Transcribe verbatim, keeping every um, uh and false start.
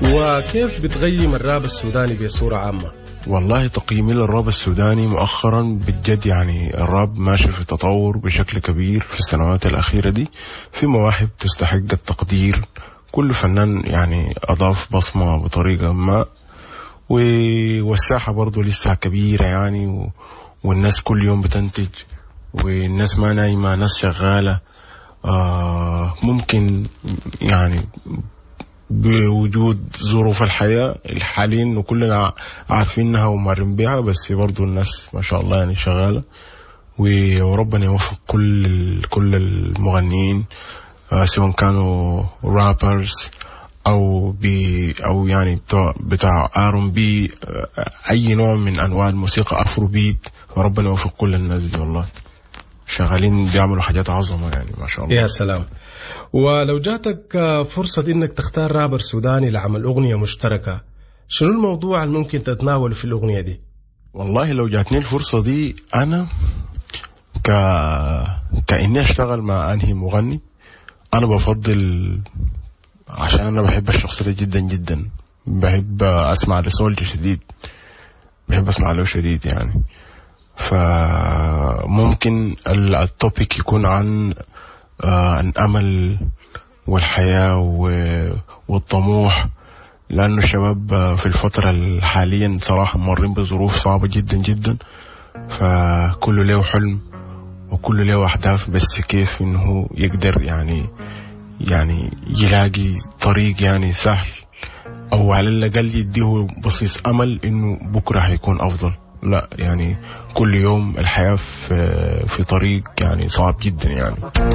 وكيف بتقيم الراب السوداني بصورة عامة؟ والله تقييمي للراب السوداني مؤخرا بجد يعني الراب ماشي في تطور بشكل كبير في السنوات الأخيرة دي، في مواهب تستحق التقدير، كل فنان يعني أضاف بصمة بطريقة ما، والساحة برضو لسه كبيرة يعني و... والناس كل يوم بتنتج، والناس ما نايمة، ناس شغالة. آه ممكن يعني بوجود ظروف الحياة الحالية وكلنا عارفينها ومارين بها، بس برضو الناس ما شاء الله يعني شغالة، وربنا يوفق كل كل المغنيين آه سواء كانوا رابرز او بي او يعني بتاع بتاع ارون بي، اي نوع من انواع الموسيقى، افرو بيت، وربنا يوفق كل الناس دي، والله شغالين بيعملوا حاجات عظمة يعني ما شاء الله. يا سلام. ولو جاتك فرصة انك تختار رابر سوداني لعمل اغنية مشتركة، شنو الموضوع اللي ممكن تتناوله في الاغنية دي؟ والله لو جاتني الفرصة دي انا ك كأني اشتغل مع انهي مغني، انا بفضل، عشان انا بحب الشخصية جدا جدا، بحب اسمع لسولجي شديد، بحب اسمع له شديد يعني. فممكن التوبيك يكون عن الامل والحياة والطموح، لانه الشباب في الفترة الحالية صراحة مرين بظروف صعبة جدا جدا، فكله له حلم وكله له اهداف، بس كيف انه يقدر يعني يعني يلاقي طريق يعني سهل، او على الاقل يديه بصيص امل انه بكره هيكون افضل. لا يعني كل يوم الحياة في في طريق يعني صعب جدا يعني.